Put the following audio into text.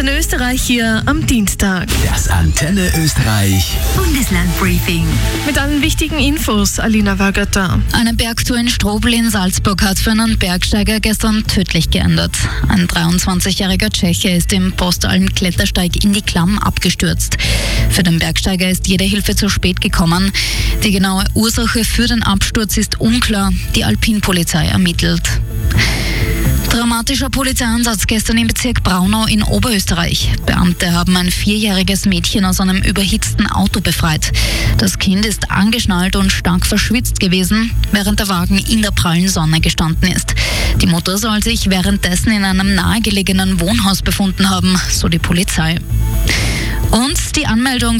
Antenne Österreich hier am Dienstag. Das Antenne Österreich Bundeslandbriefing. Mit allen wichtigen Infos, Alina Wagata. Eine Bergtour in Strobl in Salzburg hat für einen Bergsteiger gestern tödlich geendet. Ein 23-jähriger Tscheche ist im Postalm-Klettersteig in die Klamm abgestürzt. Für den Bergsteiger ist jede Hilfe zu spät gekommen. Die genaue Ursache für den Absturz ist unklar. Die Alpinpolizei ermittelt. Dramatischer Polizeieinsatz gestern im Bezirk Braunau in Oberösterreich. Beamte haben ein 4-jähriges Mädchen aus einem überhitzten Auto befreit. Das Kind ist angeschnallt und stark verschwitzt gewesen, während der Wagen in der prallen Sonne gestanden ist. Die Mutter soll sich währenddessen in einem nahegelegenen Wohnhaus befunden haben, so die Polizei. Und die Anmeldung